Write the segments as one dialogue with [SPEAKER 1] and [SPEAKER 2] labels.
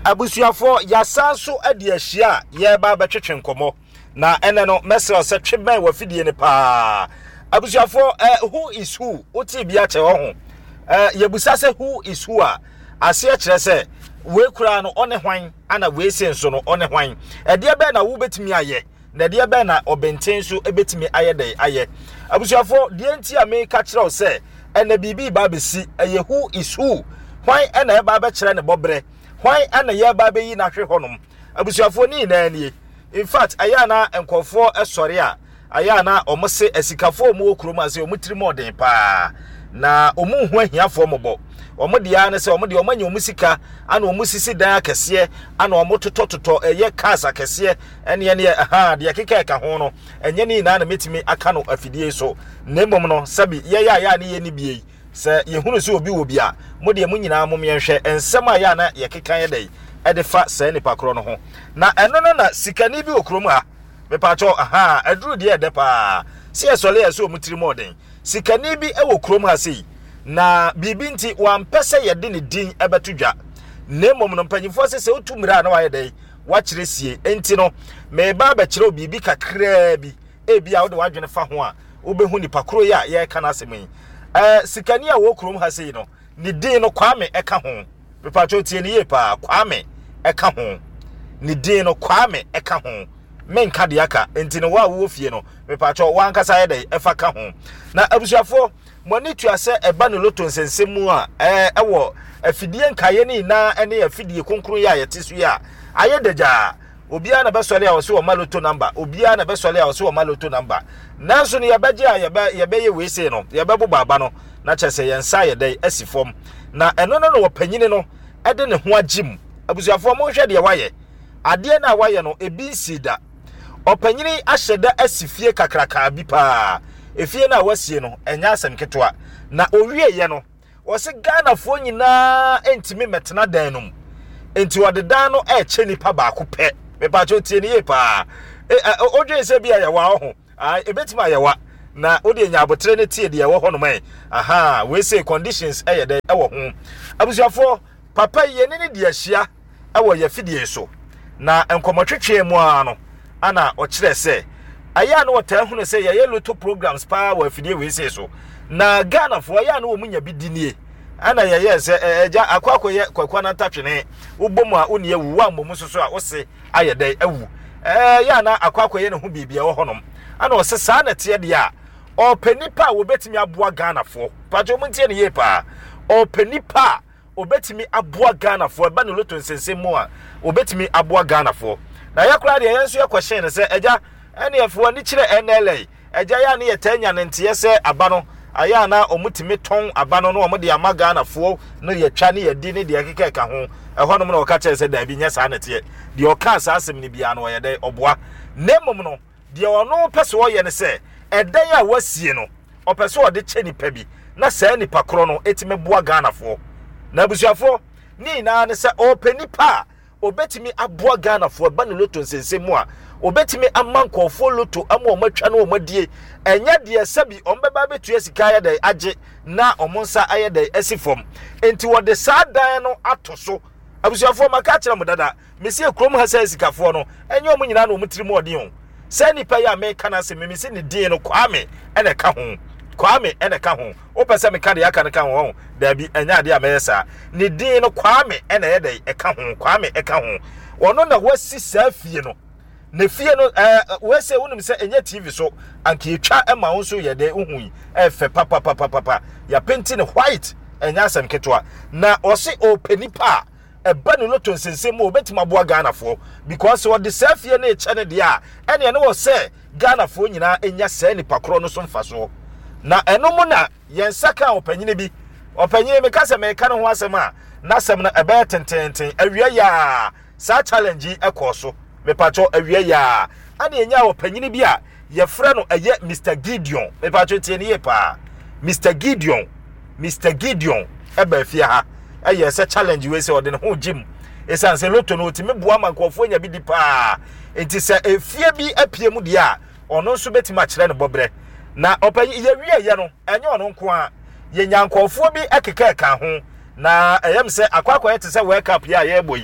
[SPEAKER 1] abusuafo yasanso ade ahia ye ba betwetwe nkomo na ene no mesel se tweben wa fidie ne pa abusuafo who is who oti bia che ho yebusa se who is who a ase a kire se we kura no one hwan ana we senso no one hwan de be na wo betimi aye na de be na obenten so ebetimi aye dai aye abusuafo de enti a me ka kire o se ene bibi ba besi who is who hwan ana ba be kire ne bobre hwan ana ye ba be yi na hwe honom abusuafo ni na nie in fact ayana enkofo esore a ayana omose asikafo mu okrom ase omutiri moden pa na omu hu ahiafo mobo omode ya ne se omode omanya omusika ana omusisi dan akese ana omototototo eye kasa akese ene de akeka ka ho no enye ni na metimi aka no afidie so nembom no sabi ye ya ne ye ni bie se ye hunu se obi obi a mode mu nyina mo menhwe ensem ayana ye keka ye dai edefa se nipa kro no ho na eno no na sikani bi okrom ha me pacho aduru de edepa se esole ye so omutiri moden sikani bi ewo krom ha sei na bibi nti wampese ye de ne din ebetudwa nemom no mpanyifo se otumira na waye dai wa kiresie enti no me ba ba kire bibi kakra bi bia wo de wadwene fa ho a obehu nipa kro ya ye kana asemi sikani a wo krom ha sei no ne din no Kwame eka ho me pacho tie ne ye pa Kwame eka ho ni din no Kwame eka ho menka de aka enti no wa wo fie no me pacho wankasa ye dai efa ka ho na abusuafo monitu ase eba no loto nsensemu a ewo afidie nkaye ni na ene afidie konkro ya yetesu ya ayedaja obia na besole a wo se wo maloto number obia na besole a wo se wo maloto number nanso ne yabaje a yebe we se no yebe bo baba no na chese yensa ye dai asifom na eno no wo panyine no ede ne ho agim abusuafo mo hwe de waye ade na waye no ebi nsida opanyini ahyeda asifie kakraka bi pa efie na wasie no enya asem ketwa na owie ye no wo se Ghana fo nyina entimi metena dan no enti wode dan no eche nipa ba ko pe me pa cho tie ne ye pa odwen se bia ya wa ho ebetima ya wa na odi nya abotre ne tie de wo ho no mai we say conditions eyede ewo ho abusuafo papa ye ne de ahia ewo ye fidie so na enkomotwetwe mu ano ana o kire se aya no wota hunu se ye loto programs pa wa fidie we say so na Ghana fo aya no munya bidini ana ye se eja akwakoye kwakwa na tatwene ubomu a oni ewu wa mbom soso a wo se ayede ewu ya na akwakoye ne ho bibia wo honom ana o se sa na tie de a o penipa wo betimi aboa Ghana fo pajo muntie ne ye pa o penipa obetimi aboa Ghana fo ba no loto nsensemu a obetimi aboa Ghana fo na yakura de yenso yakwahye ne se eja ene afo ni kire NLA eja ya ne yetanya ne ntie se aba no aya na omutimi ton aba no no omde ama Ghana fo no yetwa ne yedi ne de akeka ka ho ehɔ no no ka kire se da bi nya sa na tie de o ka sa asem ne bia no ye de oboa nemom no de ono pese wo ye ne se edan a wasie no opese wo de che nipa bi na sa nipa kro no etime boa Ghana fo na abusuafo ni na ne se openipa obetimi aboa Ghana fo ba ne loto nsensemu a obetimi amankofo loto ama omatwa na omadie enya de sabi ombeba betu asika ya dai age na omonsa aye dai asifom enti wo de sa dan no atoso abusuafo maka kire mo dada mesi ekrom ha sa asikafo no enye omo nyina na omutiri mo ode ho sa nipa ya me kana se memesi ne din no Kwame ene ka ho Kwame ene ka ho opese me ka de aka ne ka ho da bi enya de amesa ne din no Kwame ene ye dai eka ho Kwame eka ho wono na wasi safie no ne fie no we se wonum se enye TV so anka etwa ema wo so ye de ohun efe papa ya painting white enya asem ketwa na o se openipa eba no loto nsensem obetima boa Ghana fo because what the safie na eche ne de a ene ne wo se Ghana fo nyina enya sa nipa kro no so mfa so na eno mu na yensaka opanyine bi opanyine me kase me ka no ho asem a na asem na ebe tententen awia ya sa challenge ekoso me pacho awia ya ade enya opanyine bi a ye frɛ no eye Mr Gideon me pacho tie ne ye pa Mr Gideon eba fie ha eye se challenge we se ode ne ho gym esan se loto no otime boa mankofo nya bi di pa enti se efie bi apie mu dia ono nso betima kire ne bobre na opanyi ye wie ye no enye ono nko a ye nyankofo bi ekeka ka ho na eyem se akwakoye te se wake up ya ye boyi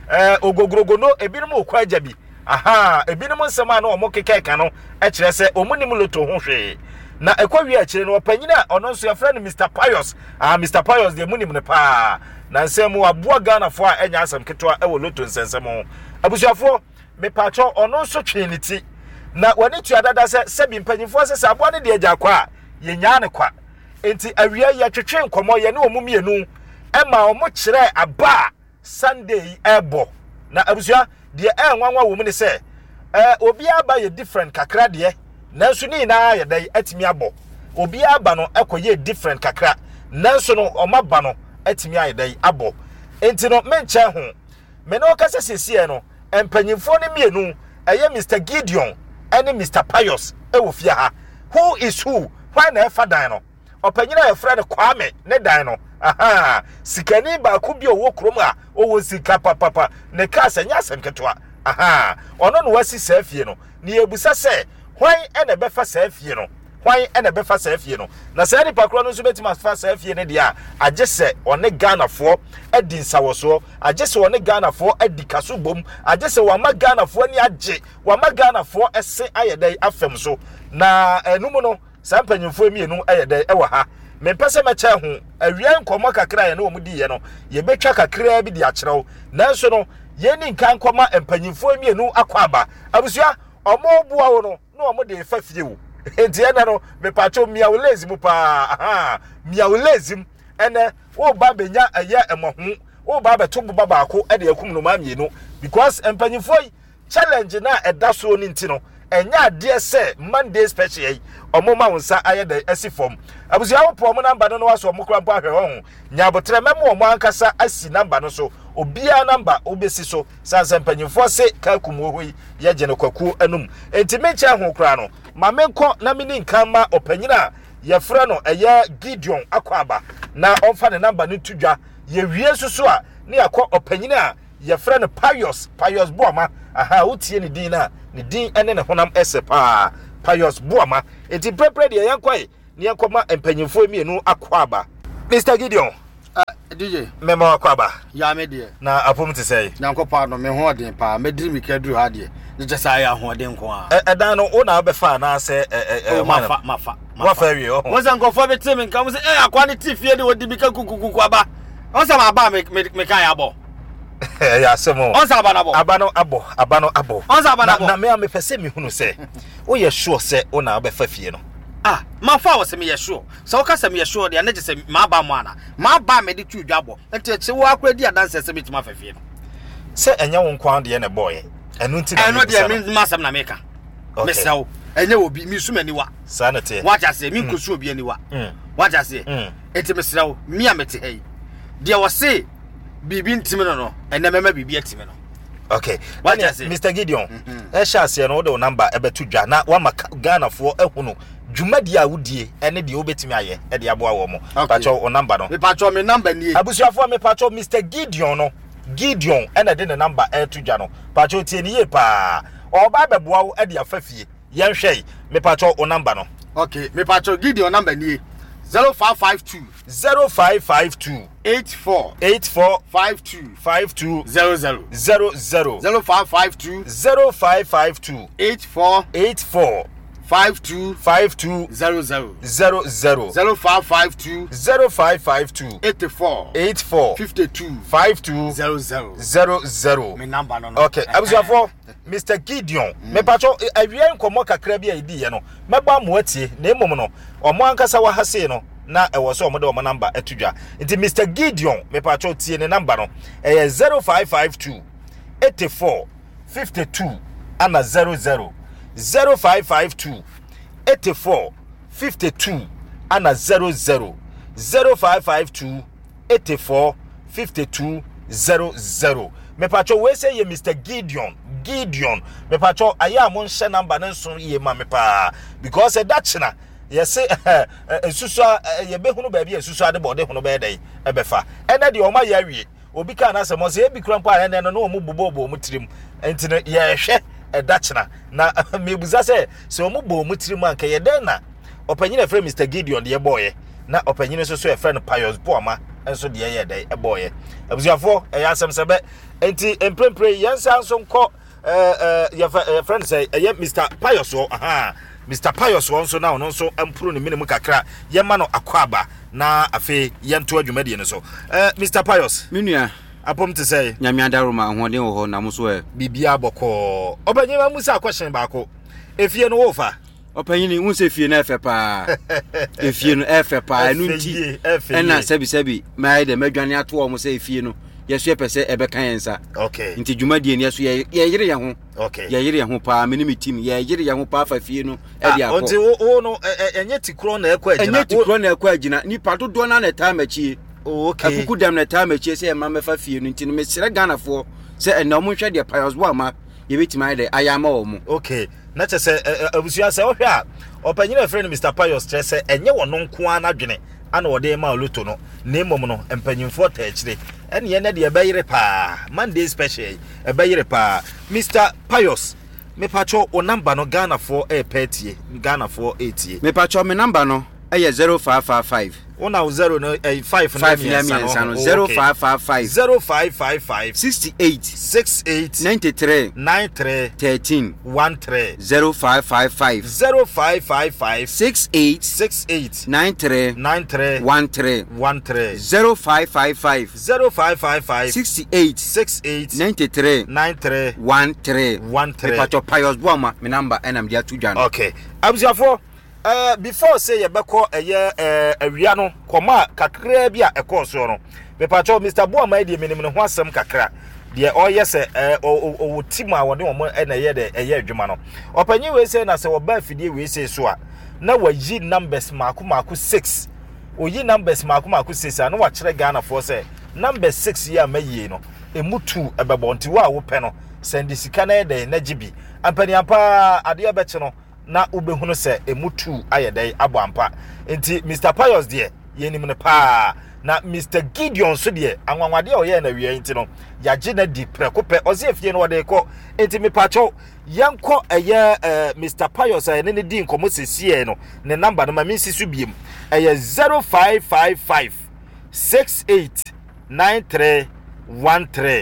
[SPEAKER 1] ogogrogo no ebinom okwa ajabi aha ebinom nsema na omo kekeka no e kire se omunim loto ho hwe na ekwa wi a kire no opanyina ono nso ya friend Mr Pius Mr Pius de munim ne pa na nsemu aboa Ghana fo a enya asem ketwa e wo loto nsensem abusuafo me pacho ono nso twenity na wani tu adada se bi mpanyimfo se aboa ne de agya kwa ye nya ne kwa enti awia ya twetwe nkomo ye ne omumienu ema omo kire aba Sunday ebo na abusua de enwanwa wo mu ne se obi aba ye different kakra de nanso ni na ye dai atimi abo obi aba no ekoye different kakra nanso no omaba no atimi aye dai abo enti no menche ho me no kase sesie no empanyimfo ne mienu eye Mr Gideon ene Mr Pius ewo fia ha who is who why na efa dan no opanyina ye frɛ ne Kwame ne dan no aha sikani ba ku bi owo krom a owo sika papa ne ka sanya asemketwa aha ono no wasi safie no ne ebusa se hwan ene befa safie no hwan ene befa safie no na se ni pakro no so betima fa safie ne dia agese one Ghana fo adi nsawoso agese one Ghana fo adi kaso bom agese wa ma Ghana fo ani age wa ma Ghana fo ese ayedai afem so na enumu no sampanyimfo emienu ayedai ewa ha mempese meche ho awia nkomo kakra ye na wo mudi ye no ye betwa kakra bi di akyerew nanso no ye ni nkan nkoma empanyimfo emienu akwaba abusua omo bua wo no na omo de fa fie wo enti ena no me pacho mia wolezim pa aha mia wolezim ene wo ba benya aye emohu wo ba beto bo baba ko e de yakum no ma mienu because empanyimfo challenge na edaso ni ntino enya de se Monday special yi omo ma wonsa aye da asifom abusia wo po mo number no waso mo kra mpo ahwe ho nya botre memo omo ankasa asi number no so obia number obesi so sansa mpanyimfo se ka kumu hoyi ye gene kwaku anum enti menche ho kra no ma menko na mini nkanma opanyina ye frɛ no eye Gideon akwaba na onfa ne number no tudwa ye wie susu a ne yakɔ opanyina ye frɛ no Pius Boama aha wotie ne din na ne din ene ne honam ese pa Pius Boama enti prepare de yankɔe ne yankɔma empanyimfo emienu akwaba Mr Gideon
[SPEAKER 2] DJ
[SPEAKER 1] memo akwaba
[SPEAKER 2] ya me de
[SPEAKER 1] na apom te sei
[SPEAKER 2] nyankopa no me ho den pa me diri mi kaduru ha de je jesa ya ho den ko a
[SPEAKER 1] edan no wo na be fa na se
[SPEAKER 2] mafa
[SPEAKER 1] wa fa wi o
[SPEAKER 2] wo san ko fa be timi nka mo se akwa ne tifie de wodi bi ka kukuku aba on sa ma ba me kan ya bo
[SPEAKER 1] ya semo
[SPEAKER 2] on sa aba na bo
[SPEAKER 1] aba no abo
[SPEAKER 2] on sa aba na bo
[SPEAKER 1] na me pese me hunu se wo ye sure se wo na be fa fie no
[SPEAKER 2] mafa wo se me ye sure so ka se me ye sure de na je se ma ba mo ana ma ba me de tu dwabo enti che wo akura di adanse se bitima fa fie no
[SPEAKER 1] se enya wo nkwan de na boy enu nti na
[SPEAKER 2] eno de me masam na meka me sew enye obi mi su mani wa
[SPEAKER 1] sanete
[SPEAKER 2] wacha se mi nkosu obi ani wa wacha se enti me sew mi amete hey de wo se bibi ntimi no ene mema bibi atimi no
[SPEAKER 1] okay
[SPEAKER 2] wacha se
[SPEAKER 1] Mr Gideon sha se no de number ebetu dwa na wa Ghana fo ehunu dwumadi a wudie ene de obetimi aye e de aboa wo mo pacho o number no
[SPEAKER 2] me pacho me number nie
[SPEAKER 1] abusuafo me pacho Mr Gideon no Gideon ene de ne number etu dwa no pacho tie ni ye pa oba beboa wo e de afafie yen hwei me pacho o number no
[SPEAKER 2] okay me pacho Gideon number nie 0552
[SPEAKER 1] 0552
[SPEAKER 2] 84 52 00 0552
[SPEAKER 1] 84 52
[SPEAKER 2] 00 0552 84 52 00 me number no
[SPEAKER 1] okay abusuafo Mr Gideon me pacho awia nkomo kakra bi aidi ye no meba mo atie na emom no omo ankasa wa hase no na ewo so omo de omo number etudwa nti Mr Gideon me pacho tie ne number no 0552 84 52 ana 00 0552 84 52 ana 00 0552 84 52 00 me pacho we say ye Mr Gideon me pacho aya mo nhye number nso ye ma me pa because that china ye say esusu ye be hunu ba bi esusu ade bode hunu ba dai e be fa ena de o ma ya wie obi ka na se mo se e bi krampa ene no mo bobo mo tirim enti ye hwe edachina na mebuza se omo bo mutirim anka ye den na opanyina frɛ Mr Gideon de boye na opanyina so e frɛ no Pius Boama enso de ye den e boye abusuafo e yasem sebe enti emprempre yensa nso nkọ your friend say Mr. Pius Mr. Pius also now no so empro ne minimum kakra yema no akwaba na afi yento adwumade ne so Mr. Pius
[SPEAKER 3] minua
[SPEAKER 1] apom te say
[SPEAKER 3] nyame adaroma ahoden wo ho na mo so
[SPEAKER 1] bibia boko obanyema musa question baako efie no wo fa
[SPEAKER 3] opanyini hu se fie na efe pa efie no efe pa enu nti ena sebi mai de madwane ato o mo se efie no yeso epese ebeka yensa
[SPEAKER 1] okay
[SPEAKER 3] nti dwumade ne yeso ye yire ye ho
[SPEAKER 1] okay
[SPEAKER 3] ye yire ye ho pa me ne team ye yire ye ho pa fa fie no e dia ko
[SPEAKER 1] onti wo no enye tikro na ekwa agina
[SPEAKER 3] enye tikro na ekwa agina ni pato do na na ta machi
[SPEAKER 1] okay
[SPEAKER 3] akuku dam na ta machi se ma me fa fie no nti no me sire Ghana fo se ena mo hwe de Pius bo ama ye betima de ayama wo mo
[SPEAKER 1] okay na chese abusia se ohwe a opanyina friend Mr. Pius chese enye wono nko anadwene ana wode ma oluto no na emom no empanyimfo ta akire ene ye na de ebayire pa Monday special ebayire pa Mr. Pius me pacho o number no Ghana for petie Ghana for 80
[SPEAKER 3] me pacho me number no eye 0555
[SPEAKER 1] una 0 no 5
[SPEAKER 3] no 0555
[SPEAKER 1] 68
[SPEAKER 3] 93 13 0555 68 93 13 0555 68 93 13 pacho Pius Boama me number enam dia to dwan
[SPEAKER 1] okay abusiafo before say yebeko awia no koma kakra bia ekoso no me pacho Mr. Boama die minim ne ho asem kakra de oye se o team a wode omo na ye de adwuma no opanyi we say na se wo ba fidie we say so a na wayi numbers maku 6 oyi numbers maku 6 a no wa kire Ghana for say number 6 ya mayi no emutu ebebonti wa wo pe no send sika na de na gibi ampani ampa ade beche no na ubehunu se emutu ayedai abo ampa enti Mr. Pius de yenim ne pa na Mr. Gideon so de anwanwade o ye na wie enti no yaje na di prekope ozefie no wode ko enti me pacho yanko Mr. Pius ne ne di nkomo sesie no ne number no ma minsi so biem 0555 68 93 13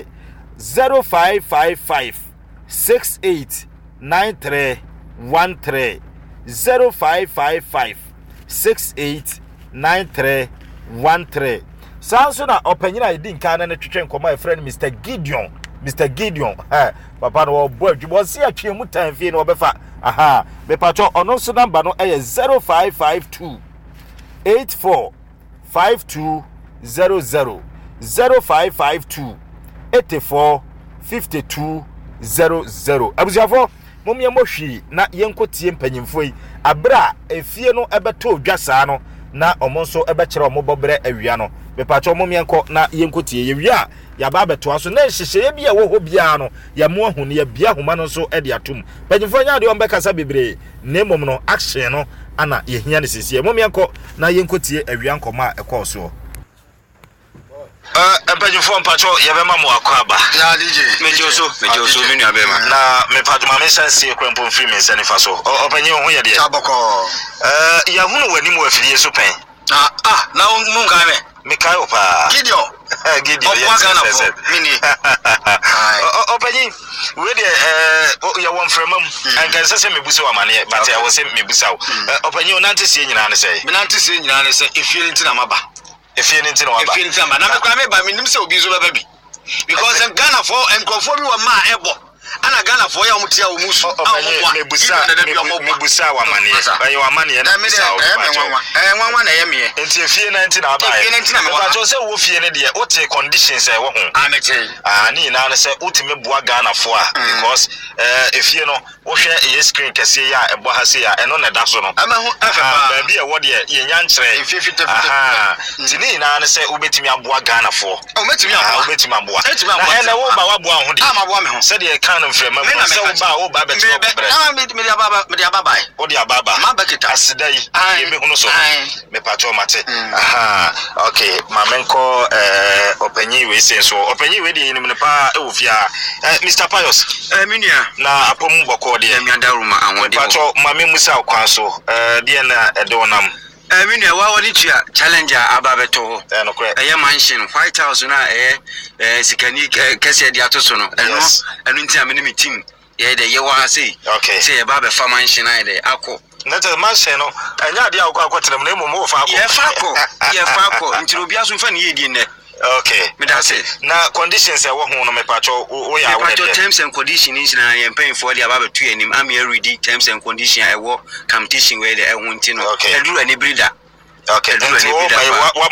[SPEAKER 1] 0555 68 93 13 0555 68 93 13 Sanso na opanyina idi nka na twetwe nkoma e friend Mr. Gideon papa no bo adwubo se atwe mu tanfie no obefa me pato ono so number no 0552 84 5200 0552 84 5200 abusiafo momye mohwi na yenkotie mpanyimfo yi abra efie no ebeto dwasa no na omonso ebekere omobobre awia no bepacho momye nko na yenkotie yewia ya ba beto so na hihye bia wo ho bia no ya mo ahu ne ya bia homa no so ede atum mpanyimfo nya de ombekasa bebre na emom no action no ana yehia ne sisi momye nko na yenkotie awia nkoma ekoso mpanyimfo mpacho yabema mo akwaba
[SPEAKER 2] ya DJ mejoso menu abema
[SPEAKER 1] na me paduma me sanse kwempo free me sanifa so opanyi ho ye de
[SPEAKER 2] chaboko
[SPEAKER 1] ya hunu wani mo afidie so pen
[SPEAKER 2] na munga me
[SPEAKER 1] kai opa
[SPEAKER 2] Gideon yes mini
[SPEAKER 1] opanyi we de ya won fremam anka sese mebusa wa mane but ya wo se mebusa opanyi onante sie nyina ne sei
[SPEAKER 2] me nante sie nyina ne sei efie ntina maba
[SPEAKER 1] efie ntina maba
[SPEAKER 2] na me kwa me ba minim se obi zo baba bi because Ghana for enkrofo bi wa ma ebo ana Ghana for ya omutia omusu
[SPEAKER 1] mebusa wa mane ayo wa mane na
[SPEAKER 2] nwanwa na yemie
[SPEAKER 1] enti efie na ntina aba ba jo se wo fie ne de o te conditions e wo ho
[SPEAKER 2] amete
[SPEAKER 1] ni na se utime bua Ghana for because efie no wo hwe ye screen kese ya ebo ha se ya eno na da so no
[SPEAKER 2] amahu afefa
[SPEAKER 1] ba bia wo de ye nya nkyere
[SPEAKER 2] efie
[SPEAKER 1] tini na se ubetimi aboa Ghana for
[SPEAKER 2] ubetimi aboa
[SPEAKER 1] na ene wo ba wa boa ho de
[SPEAKER 2] amaboa me ho
[SPEAKER 1] se de kan mfrema se wo ba beto bre
[SPEAKER 2] me de ababa
[SPEAKER 1] o de ababa
[SPEAKER 2] ma bakita
[SPEAKER 1] asidai ye me hunu so me pacho mate okay mamenko opanyi we se so opanyi we de yinim ne pa e wo fia Mr. Pius
[SPEAKER 2] minia
[SPEAKER 1] na apom boko de
[SPEAKER 2] mi andaruma anwode
[SPEAKER 1] pacho mame musa kwan so de na edonam
[SPEAKER 3] We know what it challenger ababeto. Mansion, White House, Sikani, Cassia Diatosono, and in time team. Yeah, the Yawa say, okay, say about the farm mansion, I Ako.
[SPEAKER 1] Not a mansion, and Yadia got them name more Fako. Yeah, Fako, into Biasu Fanny dinner. Okay, that's it. Now, conditions I want on my patrol. We are
[SPEAKER 3] terms and conditions, and I am paying for the about 2 and I'm here reading terms and conditions. I work competition where they want to know. Okay, I do any breeder. Okay, do any breeder. What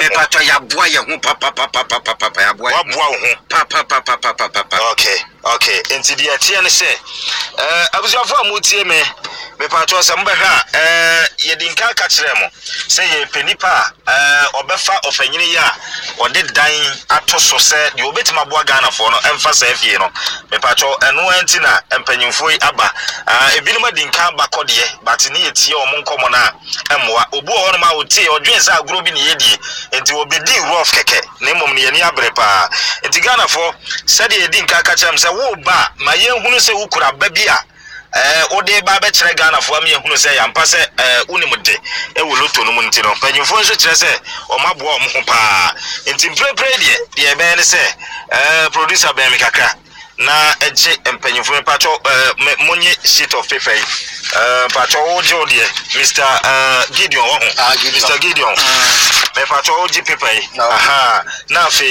[SPEAKER 1] okay, into the Atiana say, I was your former me. Me patro sambaha yedinka ka kiremo say ye penipa obefa ofanyini ya ode dan atoso se de obetima boa Ghana for no emfa sa afie no me patro eno antina empanyimfo aba ebinum adinka bakode but ne yetie omonkomo na emwa obu ho no ma wotie odwen sa agro bi ne yedie enti obedi rough keke ne mom ne yeni abrepa enti Ghana for said yedinka ka kirem se wo ba ma ye hunu se wukura babia ode ba be kire Ghana fo am ye hunu se yampa se unimude e wo loto no munti no panyimfo nso kire se o maboa o ho pa enti prepare de be ne se producer be me kakra na eje empanyimfo me pacho monye sheet of paper pacho ojo de Mr Gideon wo ho Mr Gideon me pacho oji paper aha na fe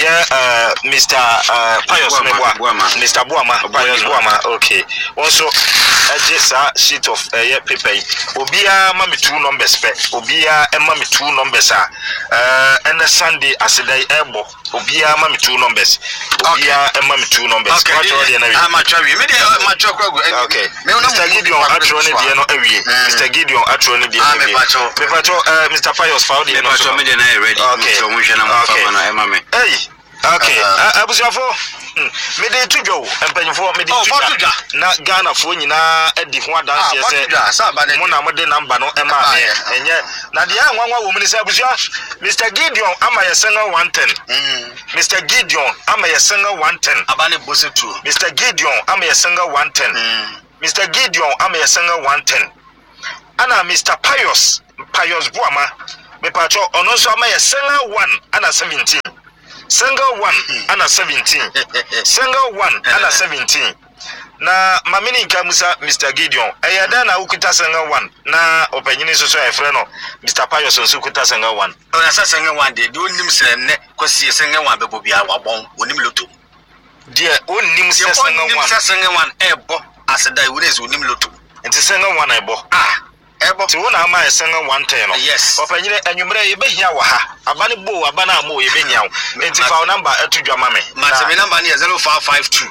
[SPEAKER 1] Mr Pius Meboa Mr Boama Pius Boama okay also eje sa sheet of paper obia ma me 2 numbers pe obia ma me 2 numbers and Sunday asedai ebo obia ma me 2 numbers obia ma me 2 numbers okay I'm a travel me okay Mr Gideon atro ne de no awie Mr Gideon atro ne de me pacho Mr Pius found the no me de na ready so mo hwe na mo fa na ema me hey okay abusafo me de tujo empanyfo me de tuja na Ghana fo nyina adi ho adanse ye mo na mo de number no ema me enye na de anwanwa wo mu ni se abusua Mr Gideon ama ye senga 110 Mr Gideon ama ye senga 110 abane bose tu Mr Gideon ama ye senga 110 Mr Gideon ama ye senga 110 ana Mr Pius Boama me pacho ono so ama ye senga 1 ana 17 single 1 ana 17 single 1 ana 17 na mamini nkamusa Mr Gideon eyada na ukuta single 1 na opanyini so efre no Mr Pius so ukuta single 1 ona sa single 1 de do nim se ne kwasi single 1 bebo bia wabon onim loto de onim se single 1 ebo aseda we dey onim loto enti single 1 ebo ebo ti wona ama esenga 110 no yes opanyire anwumre ye behia wa ha abane bo abana amo ye behia enti fa number etudwama me matime number ne 0552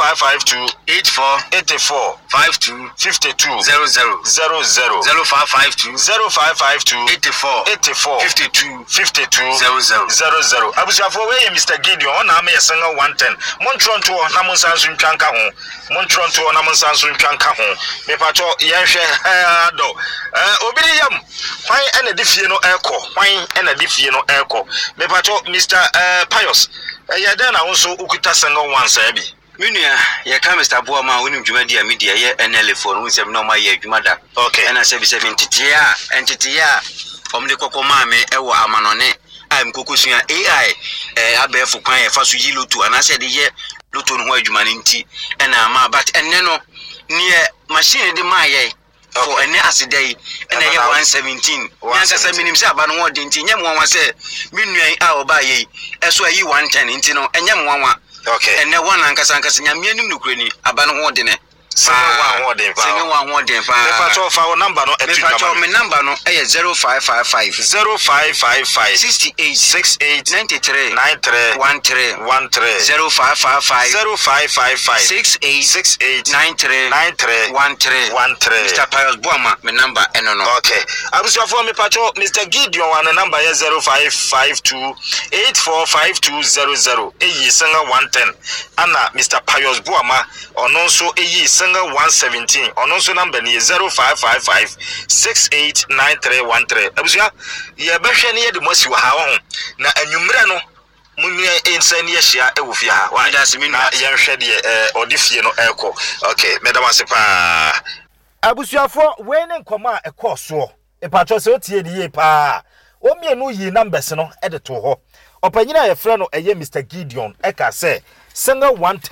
[SPEAKER 1] 84 52 00 0552 84 52 00 abusafo we Mr Gideon ona ama esenga 110 montronto na monsanso ntwanka ho montronto na monsanso ntwanka ho me pacho yenhwe do obiri yam kwan ena difie no eko kwan ena difie no eko me pacho Mr Pius ya na wonso ukuta senga wansa bi menua ye ka Mr Boama woni dwumadi a media ye NL for no nsem no ma ye dwumada okay ena se bi se entity ya omde kokoma me ewo amanone am kokosua AI abefo kwan ye fa so yi lotu anase de ye lotu no ho adwuma nti ena ma but enne no ne machine de ma ye for any asidai and I 117 yanka say minim say aba no won de nti nyem wanwa say mennuan a oba ye eso ayi 110 nti no enyem wanwa okay and one ankasa nyame anim no kurani aba no won de ne Sing one day, for number no me number no 0555 68 93 13 0555 68 93 Mr Pius Boama me number eno no okay abusia for me pacho Mr Gideon one number 0552 845200 eyi singa 110 ana Mr Pius Boama ono so eyi 117 ono so number ni 0555 689313 abusia ye behwe ne ye de mosi wa ha ho na anwumre no munye insani ye hia ewofia ha wa na ye hwe de odifie no eko okay medam asepa abusuafo we ne nkoma ekoso Pacho se otie di ye pa. O mienu yi numbers no e de to ho. Opanyina ye frɛ no eye Mr Gideon eka se single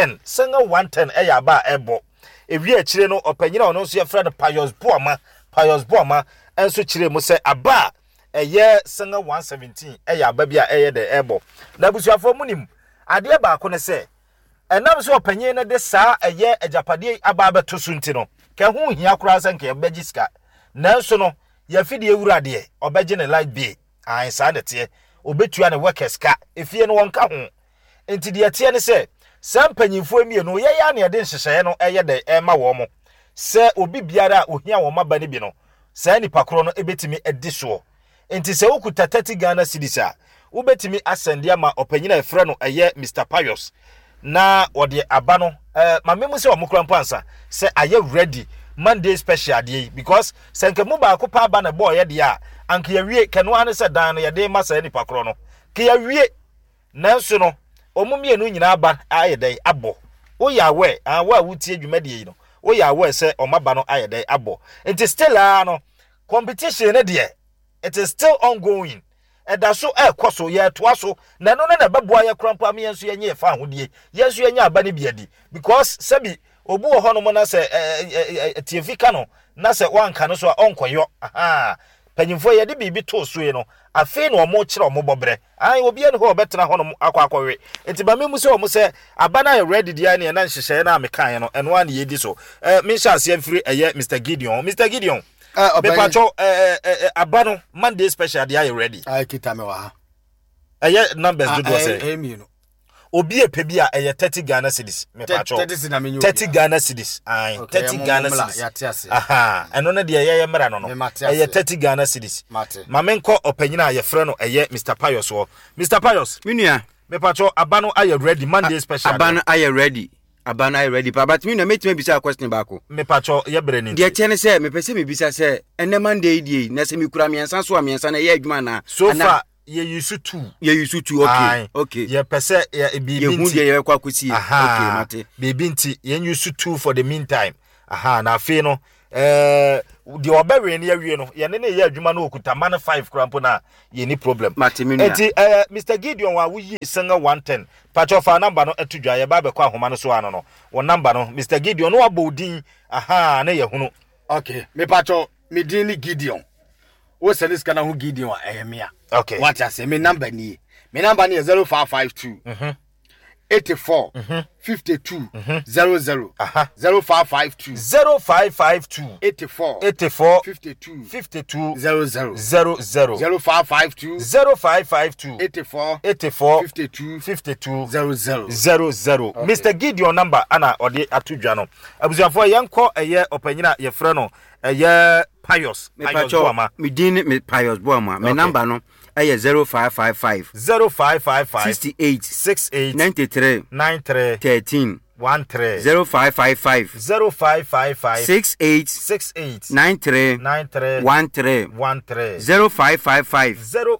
[SPEAKER 1] 110 e ya ba ebo. Ewi a chire no opanyina ono so ye frɛ no Pius Boama enso chire mu se aba eye single 117 e ya ba bia eye de ebo. Na busuafo munim ade ba ko ne se enam so opanyin ne de saa eye ajapade aba beto sunti no ke ho hia kura se nke begiska nanso no ya fidi ewurade obegye ne light bill an saa de te obetua ne workers ka efie no wonka ho enti de te ne se sampanyinfo emienu ye ya ne de nhyehyɛ no eye de ema wo mo se obi biara ohia wo maba ne bi no saa nipa kro no ebetimi edi so enti se okuta 30 Ghana cedis a ubetimi asende ama opanyina efre no eye Mr Pius na wode aba no mamemu se omukra mpansa se aye ready Monday special day because senke mu ba ko pa aba na boy ye dia anka ya wie kanu ane se dan no ye de masa nipa kro no ke ya wie nanso no omumie no nyina aba aye dai abo wo ya we wa wutie dwumade yi no wo ya we se omaba no aye dai abo it is still no competition ne de it is still ongoing eda so ekoso ye toa so na no na beboa ye krampa me yenso ye nye fa ahodie yenso ye nya aba ne biadi because sabi obu wo hono mo na se tiefika no na se wanka no so onkoyo aha panyimfo ye de bibi to so ye no afi no mo kire mo bobre ai obi ene ho obetena hono akwakowe entiba memu se omo se aba na ye ready dia ne na nhyehyɛ na mekan no eno an ye di so me sha se mfiri eye Mr Gideon Bepacho abano Monday special they are ready.
[SPEAKER 2] I kita me wa.
[SPEAKER 1] Eye numbers do do say.
[SPEAKER 2] No.
[SPEAKER 1] Obi epebi a eye 30 Ghana cedis. Me pacho. 30 Ghana cedis. Ai 30 Ghana cedis. Aha. Eno na de eye mra no no. Eye 30 Ghana cedis. Mamenko opanyina ye frɛ no eye Mr Pius wo. Mr Pius.
[SPEAKER 3] Minua.
[SPEAKER 1] Me pacho abano aye ready Monday special.
[SPEAKER 3] Abano aye ready. Abana I ready but me no metime bisa question baako
[SPEAKER 1] me pacho ye breni
[SPEAKER 3] de tiene se me pese me bisa se ene Monday die na se me kura miensa so miensa na ye adwuma na
[SPEAKER 1] so far ye use two okay ye pese ye bibi nti
[SPEAKER 3] ye kwa kwesi okay mate
[SPEAKER 1] bibi nti ye use two for the meantime aha na afi no the obewe ne awie no ye ne ye adwuma na okuta man 5 krampo na ye ni problem enti Mr Gideon wa wuyi single 110 pacho fa number no atudwa ye ba be kwa homa no so ano no wo number no Mr Gideon no abodin aha na ye hunu
[SPEAKER 2] okay me pacho me din ni Gideon wo send this kana hu Gideon wa ehemia
[SPEAKER 1] okay
[SPEAKER 2] what I say me number ni is 0552 84 52 00 0552 84 52 00 0552 84 52 00
[SPEAKER 1] Mr Gideon number ana ode atudwa no abusuafo yenko eye opanyina ye frɛ no eye Pius Boama
[SPEAKER 3] me din me Pius Boama me number no eye 0555 68 93 13 0555 68 93 13 0555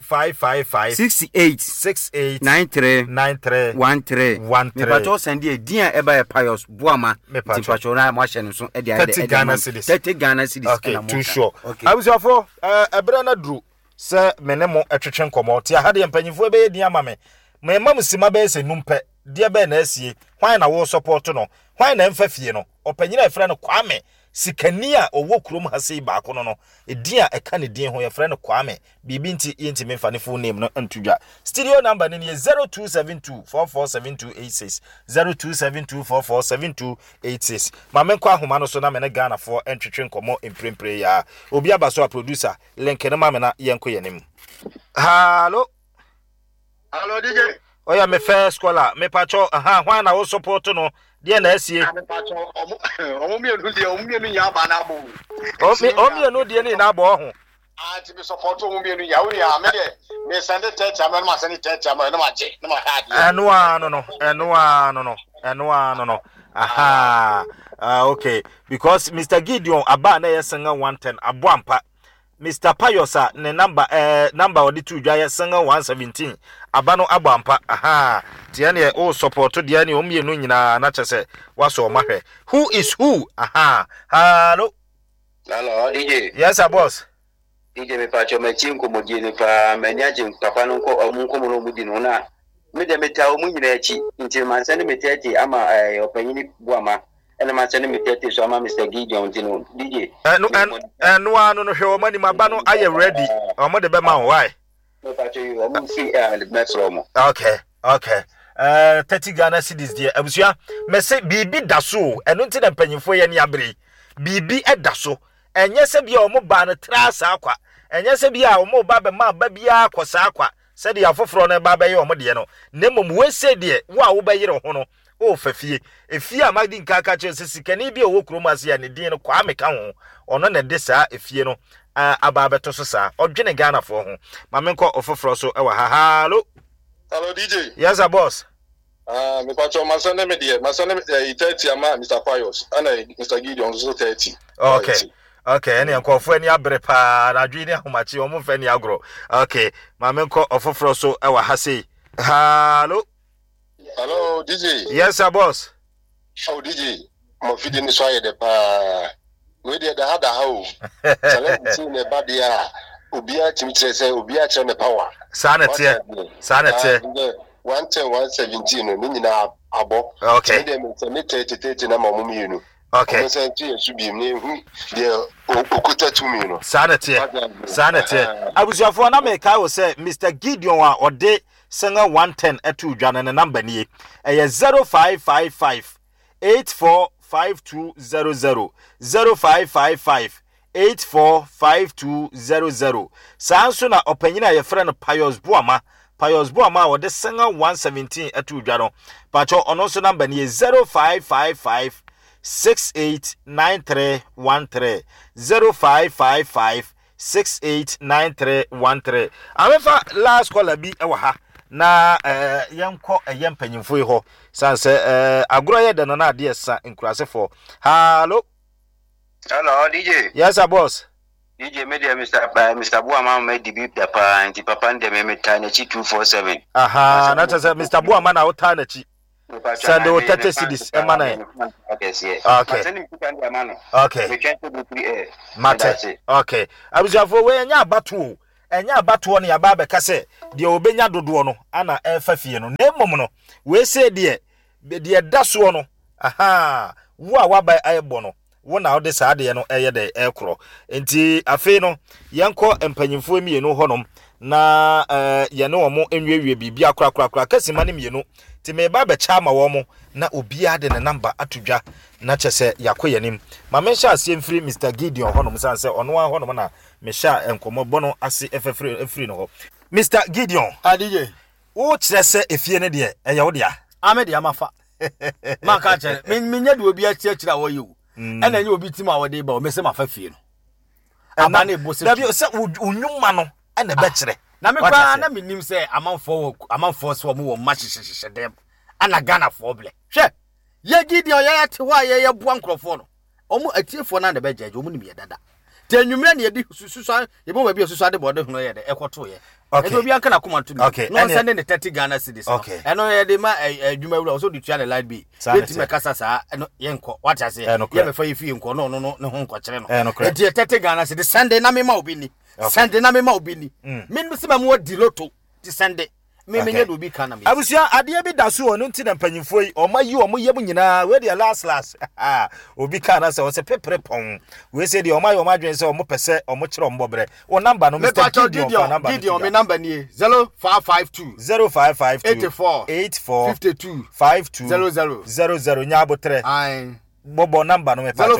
[SPEAKER 3] 68 93 13 me pacho send e dia e ba Pius Boama me pacho na mo hye no so e dia
[SPEAKER 1] 30 Ghana cedis okay too sure abusuafo ebra na duru se menemo etwetwe nkomo ti ahade mpanyifo be dia ma me mam sima be se numpe dia be na asie hwan na wo support no hwan na mfa fie no opanyina efra no Kwame sikani a owo kurom hase baako no edia eka ne din ho ye frɛ no Kwame bibi nti yenti me mfa ne full name no antudwa studio number ni 0272447286 0272447286 mamenko ahoma no so na me ne Ghana for entwetwe nkomo emprempre ya obi abaso a producer link ne mame na yenko yenim hallo
[SPEAKER 4] DJ
[SPEAKER 1] oya me first scholar me pacho aha hwan na wo support no dia na asie
[SPEAKER 4] me pacho omumienu dia omumienu ya ba na bo
[SPEAKER 1] omumienu dia ni na bo ho
[SPEAKER 4] ti be support omumienu ya we ya me de me send it chama no ma send it chama no ma je no ma ha dia eno no aha okay because Mr Gideon aba na yesenga 110 aboampa Mr Pius ne number odi tu dwa ye single 117 abano abampa aha tie ne o support dia ne omienu nyina na chese waso mahwe who is who aha hello DJ
[SPEAKER 1] yes boss
[SPEAKER 3] DJ me pacho me chinko modini pa menyaje papa no ko omunko mo mudi no na me de meta o munyina echi nti man sene metete ama opanyini buama ene man sene metete so ama Mr. Gideon tino DJ
[SPEAKER 1] no anu no hwe o mani maba no aye ready o mo de be ma why
[SPEAKER 3] me pacho yo mo si the metro mo
[SPEAKER 1] okay 30 Ghana cedis there abusua me say bibi daso eno nti na panyimfo ye ne abre bibi edaso enye se bia o mo ba no trasa akwa enye se bia o mo ba be ma ba bia akosa akwa se dia foforo no ba be ye o mo de no nemom we se de wo be yire ho no o fafie efie amadi nkaka che se sikani bia wo kromase ya ne din no kwa meka ho ono na de saa efie no aba beto so saa odwene Ghana fo ho ma menko ofoforo so e wa hallo
[SPEAKER 5] DJ.
[SPEAKER 1] Yes, boss.
[SPEAKER 5] Me pacho masane me 30 ama Mr. Pius and Mr. Gideon so 30.
[SPEAKER 1] Okay, any nkofo ani abre pa na dwi ni ahomachi o mo fa ni agro. Okay, ma menko ofoforo so e wa ha sei. Hello
[SPEAKER 5] DJ.
[SPEAKER 1] Yes, boss.
[SPEAKER 5] Oh DJ, mo fidi ni so ayede pa. We dey da hada how. Challenge ne badia. Obia chimitre say obia che ne power.
[SPEAKER 1] Sanete.
[SPEAKER 5] 117 no nyina abo.
[SPEAKER 1] Okay.
[SPEAKER 5] Me 30 na mamu mienu.
[SPEAKER 1] Okay.
[SPEAKER 5] So say su bi me hu de okuta tu mi no.
[SPEAKER 1] Sanete. Abusuafo na me kai wo say Mr. Gideon a ode senga 110 etu dwane ne number nie. Eye 0555 845200 0555 845200. Sanso na opanyina ye frɛ Pius Buama wo de senga 117 atu dwaro. Pacho ono so number ni 0555 689313 0555 689313. Amefa last caller bi ewa ha na yenko yempanyimfo yi ho sanse agro ye de no na ade esa nkurasefo. Hello
[SPEAKER 3] DJ.
[SPEAKER 1] Yes, boss.
[SPEAKER 3] DJ media Mr. Buama me dibi papa anti papa ndeme metane chi 247.
[SPEAKER 1] Aha, na tse Mr. Buama na uta na chi. Send o 30 cedis e mana. Okay. Mate. Okay. Abusuafo we nya abato. Enya abato no ya ba be kase de obenya dodo no ana efa fie no. Na emom no we se de daso no. Aha. Wo a waba ayebo no. Wona ode saade no eye de ekro enti afi no yenko empanyimfo mienu honom na ye ne omo enwewie bibia akra kasima ne mienu ti me ba be cha ma wo mo na obia de ne number atodwa na chese yakoyanim ma me sha asie mfiri Mr. Gideon honom sanse ono a honom na me sha enkomo bono ase efri no ho Mr. Gideon
[SPEAKER 2] DJ
[SPEAKER 1] wo chese efie ne de eye wo dia
[SPEAKER 2] amede amafa maka chere minye de obi achira wo yiwo ena nye obi tim a wode ba o mese mafa fie no ama na ebo se
[SPEAKER 1] da bi se unwuma no ena be kire
[SPEAKER 2] na me kwa na minim se amanfo so mo wo ma hyehyehye dem ana Ghana fo ble hwe ye Gideon ye te ho ye bua nkrofo no omo atiefo na be jaje omo nim ye dada te anwumre na ye di susu ye bo ba bi susu ade bode hono ye de ekoto ye e obi anka na komanto no send ne 30 Ghana cedis eno ye de ma adwuma wura so di tua the light bi beti me kasa saa eno ye nko what I say ye me fa ye fie nko no ne ho nko kire no e 30 Ghana cedis Sunday na me ma obi ni Sunday na me ma obi ni me no se ma mo di loto ti Sunday me nye do bi kana me
[SPEAKER 1] abusia ade bi daso ono nti na mpanyimfo yi omayi omo yem nyina we de last obi kana se o se pepre pon we se de omayi omadwen se omo pese omo kire omo bobre o number no Mr.
[SPEAKER 2] Gideon me number ni 0552 84 52 00
[SPEAKER 1] nyabo 3 Bobo number no me pacho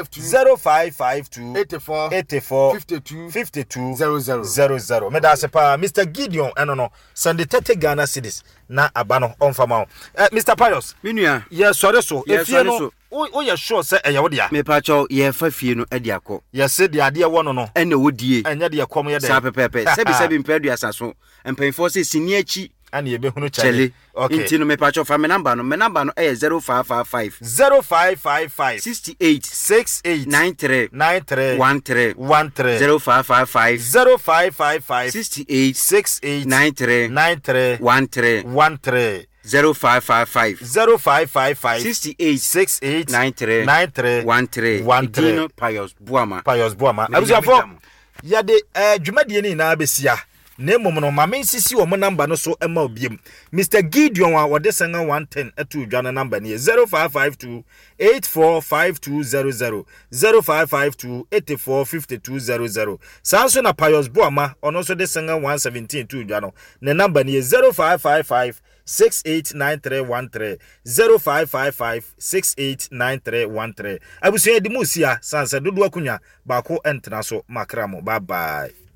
[SPEAKER 1] 0552 84 52 00 me da se pa Mr. Gideon eno no send 30 Ghana cedis na abano onfama Mr. Pius
[SPEAKER 3] minua
[SPEAKER 1] ye sore so efie no o ye sure say eye wo dia
[SPEAKER 3] me pacho ye fa fie no ade akọ
[SPEAKER 1] ye se de ade wo no no
[SPEAKER 3] ene wodie
[SPEAKER 1] enye de kom ye de
[SPEAKER 3] sa pepepe sebi mpadu asaso mpanyimfo se sini achi
[SPEAKER 1] ani ebe hunu chale
[SPEAKER 3] okay intino me pacho fa me number no 0555
[SPEAKER 1] 0555
[SPEAKER 3] 68 93 13
[SPEAKER 1] 0555
[SPEAKER 3] 68 93
[SPEAKER 1] 13
[SPEAKER 3] 0555
[SPEAKER 1] 68
[SPEAKER 3] 93 13 Pius Buama
[SPEAKER 1] Abusiafo yade dwumadie ni na besia na mmom no mame nsisi wo mo number no so ema obiem Mr Gideon wa wode senga 110 atu dwa na number ni 0552 845200 0552 845200 sanso na Pius Boama ono so de senga 117 tu dwa no na number ni 0555 689313 0555 689313 abusuye di musia sansa dodo akunya baako entena so makramo bye bye.